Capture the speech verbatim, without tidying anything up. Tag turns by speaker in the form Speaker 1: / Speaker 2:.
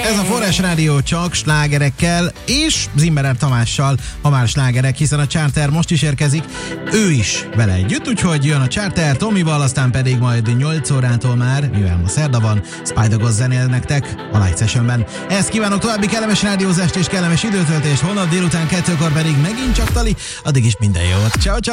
Speaker 1: Ez a Forrás Rádió csak slágerekkel és Zimmerer Tamással, ha már slágerek, hiszen a Charter most is érkezik, ő is vele együtt, úgyhogy jön a Charter Tomival, aztán pedig majd nyolc órától már, mivel ma szerda van, Spider-Ghost zenél nektek a Light Sessionben. Ezt kívánok, további kellemes rádiózást és kellemes időtöltést, holnap délután kettőkor pedig megint csak Tali, addig is minden jót. Ciao, ciao.